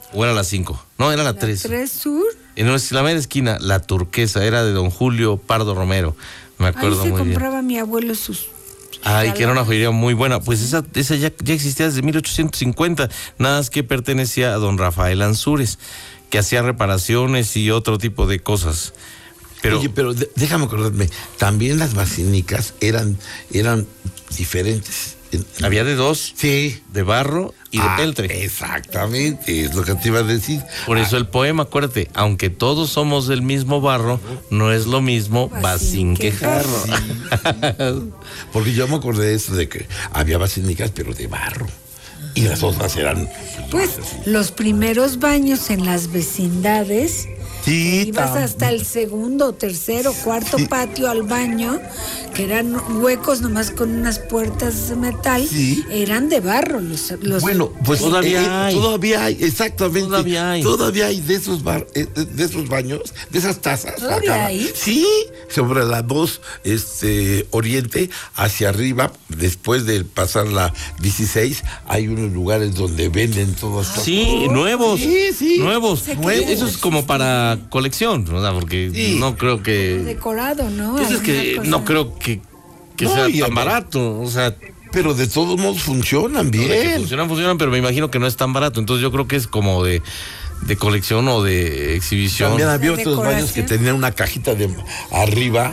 ¿O era la 5? No, era la 3. 3 Sur. En la mera esquina, la Turquesa, era de don Julio Pardo Romero. Me acuerdo Ahí muy bien. compraba mi abuelo sus... Ay, que era una joyería muy buena. Pues esa ya existía desde 1850, nada más que pertenecía a don Rafael Ansúrez, que hacía reparaciones y otro tipo de cosas. Pero, oye, pero déjame acordarme, también las basílicas eran diferentes. Había de 2, sí, de barro y de peltre. Exactamente, es lo que te iba a decir. Por eso el poema, acuérdate, aunque todos somos del mismo barro, no es lo mismo Bacín que jarro. Sí. Porque yo me acordé de eso, de que había basílicas, pero de barro. Y las otras eran... Pues los primeros baños en las vecindades... Sí, ibas hasta el segundo, tercero, cuarto patio al baño, que eran huecos nomás con unas puertas de metal, sí. Eran de barro los bueno, pues todavía hay, exactamente. Todavía hay de esos baños, de esas tazas. ¿Todavía hay? Sí, sobre la 2 Oriente, hacia arriba, después de pasar la 16, hay unos lugares donde venden todo esto. Sí, nuevos. Sí. Nuevos. Eso es como para colección, ¿verdad? Porque sí. No creo que... decorado, ¿no? Pues es que no creo que sea tan barato, o sea... Pero de todos modos funcionan bien. Funcionan, pero me imagino que no es tan barato. Entonces yo creo que es como de colección o de exhibición. También había otros baños que tenían una cajita de arriba.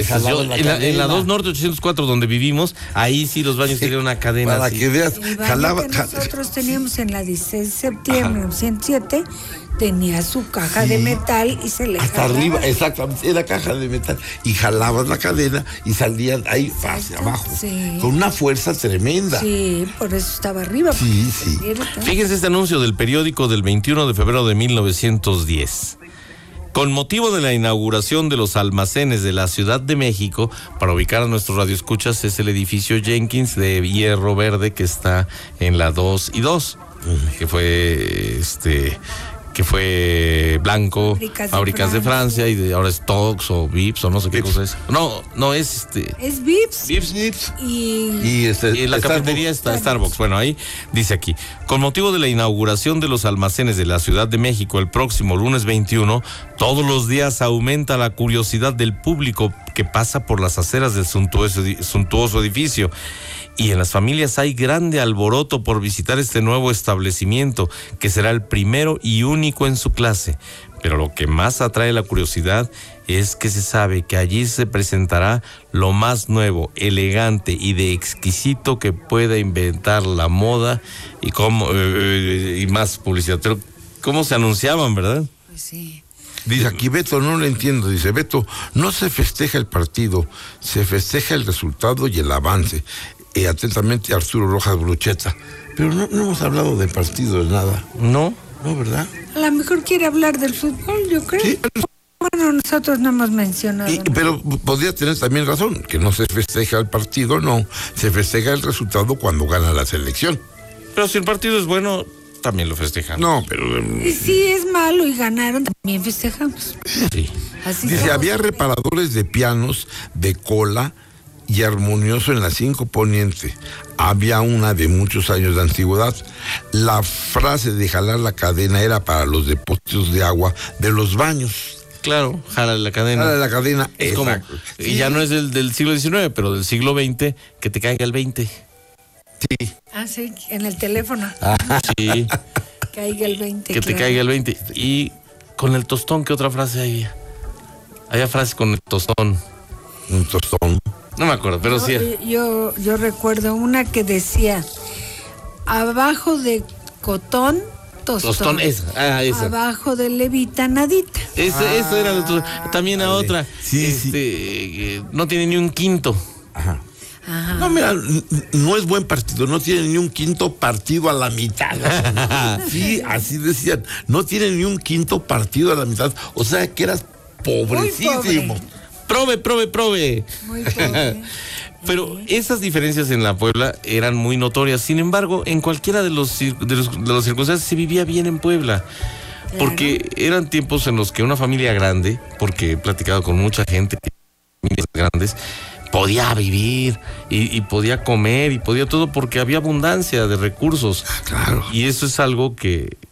En la 2 Norte 804, donde vivimos, ahí sí los baños tenían una cadena. Para que veas, nosotros teníamos en la 16 de septiembre, 107, tenía su caja de metal y se le hasta jalaba. Arriba, exactamente, era caja de metal. Y jalabas la cadena y salían ahí hacia abajo. Sí. Con una fuerza tremenda. Sí, por eso estaba arriba. Sí. Fíjense este anuncio del periódico del 21 de febrero de 1910. Con motivo de la inauguración de los almacenes de la Ciudad de México, para ubicar a nuestros radioescuchas, es el edificio Jenkins de hierro verde que está en la 2 y 2, que fue Blanco, Fábricas de Francia, y ahora es Tox o Vips o no sé qué cosa es. No es Es Vips. Vips. Y la cafetería está Starbucks. Bueno, ahí dice aquí: con motivo de la inauguración de los almacenes de la Ciudad de México el próximo lunes 21, todos los días aumenta la curiosidad del público que pasa por las aceras del suntuoso edificio. Y en las familias hay grande alboroto por visitar este nuevo establecimiento, que será el primero y único en su clase. Pero lo que más atrae la curiosidad es que se sabe que allí se presentará lo más nuevo, elegante y de exquisito que pueda inventar la moda y más publicidad. Pero ¿cómo se anunciaban, verdad? Pues sí. Dice aquí Beto, no lo entiendo. Dice Beto, no se festeja el partido, se festeja el resultado y el avance. Atentamente Arturo Rojas Brucheta. Pero no hemos hablado de partido de nada. No, ¿verdad? A lo mejor quiere hablar del fútbol, yo creo. Sí. Bueno, nosotros no hemos mencionado. Pero podría tener también razón, que no se festeja el partido, no. Se festeja el resultado cuando gana la selección. Pero si el partido es bueno, también lo festejan. No, pero... Y si es malo y ganaron, también festejamos. Sí. Así dice, había reparadores de pianos de cola y armonioso en la 5 Poniente. Había una de muchos años de antigüedad. La frase de jalar la cadena era para los depósitos de agua de los baños. Claro, jala la cadena. Jala la cadena, es como, y ya no es del siglo XIX, pero del siglo XX, que te caiga el 20. Sí. Sí, en el teléfono. Sí. Caiga el 20. Que te caiga el 20. Y con el tostón, ¿qué otra frase había? Había frase con el tostón. Un tostón. No me acuerdo, pero sí. Yo recuerdo una que decía, abajo de cotón, tostón. Esa. Abajo de levita, nadita. Eso era otro. También a otra. Sí. No tiene ni un quinto. Ajá. No, mira, no es buen partido, no tiene ni un quinto partido a la mitad. Sí, así decían, no tiene ni un quinto partido a la mitad. O sea que eras pobrecísimo. Prove. Muy pobre. Pero esas diferencias en la Puebla eran muy notorias. Sin embargo, en cualquiera de los circunstancias se vivía bien en Puebla. Claro. Porque eran tiempos en los que una familia grande, porque he platicado con mucha gente, familias grandes, podía vivir y podía comer y podía todo porque había abundancia de recursos. Claro. Y eso es algo que